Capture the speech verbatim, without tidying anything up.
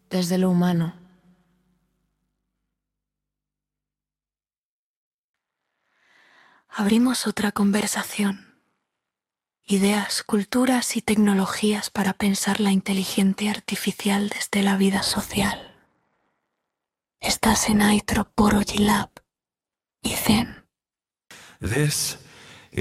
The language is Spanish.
desde lo humano. Abrimos otra conversación. Ideas, culturas y tecnologías para pensar la inteligencia artificial desde la vida social. Estás en Anthropology Lab y Zen. This